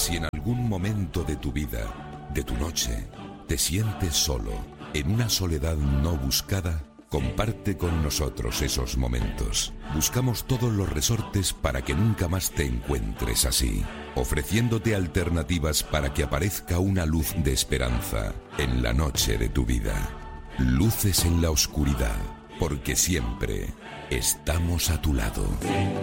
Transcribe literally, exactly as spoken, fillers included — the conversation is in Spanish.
Si en algún momento de tu vida, de tu noche, te sientes solo, en una soledad no buscada, comparte con nosotros esos momentos. Buscamos todos los resortes para que nunca más te encuentres así, ofreciéndote alternativas para que aparezca una luz de esperanza en la noche de tu vida. Luces en la oscuridad, porque siempre estamos a tu lado.